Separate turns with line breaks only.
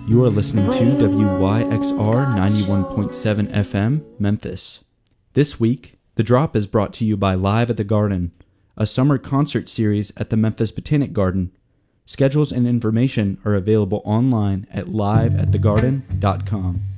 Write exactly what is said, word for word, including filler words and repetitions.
You are listening to W Y X R ninety-one point seven F M, Memphis. This week, The Drop is brought to you by Live at the Garden, a summer concert series at the Memphis Botanic Garden. Schedules and information are available online at live at the garden dot com.